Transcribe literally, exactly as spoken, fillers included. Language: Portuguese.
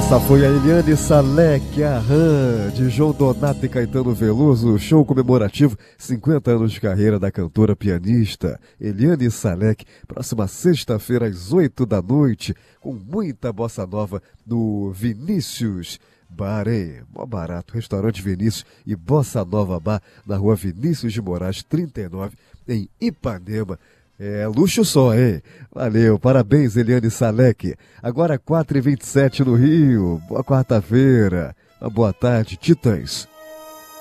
Essa foi a Eliane Salek, a rã de João Donato e Caetano Veloso, show comemorativo, cinquenta anos de carreira da cantora pianista Eliane Salek, próxima sexta-feira às oito da noite, com muita bossa nova no Vinícius Bar, hein? Mó barato, restaurante Vinícius e Bossa Nova Bar, na rua Vinícius de Moraes, trinta e nove, em Ipanema. É luxo só, hein? Valeu, parabéns, Eliane Salek. Agora quatro e vinte e sete no Rio. Boa quarta-feira. Uma boa tarde, Titãs.